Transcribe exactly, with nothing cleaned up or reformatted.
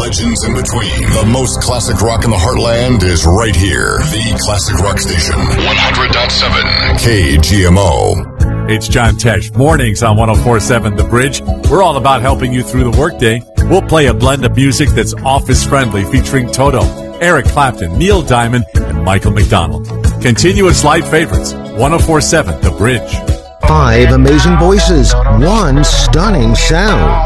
legends in between. The most classic rock in the heartland is right here. The Classic Rock Station. one hundred point seven K G M O. It's John Tesh. Mornings on one oh four point seven The Bridge. We're all about helping you through the workday. We'll play a blend of music that's office-friendly, featuring Toto, Eric Clapton, Neil Diamond, and Michael McDonald. Continuous live favorites. one oh four point seven The Bridge. Five amazing voices, one stunning sound.